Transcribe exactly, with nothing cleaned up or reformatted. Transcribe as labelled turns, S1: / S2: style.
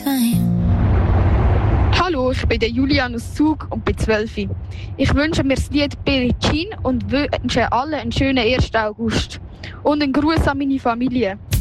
S1: Hallo, ich bin der Julian aus Zug und bin zwölf. Ich wünsche mir das Lied Billie Jean und wünsche allen einen schönen ersten August. Und einen Gruß an meine Familie.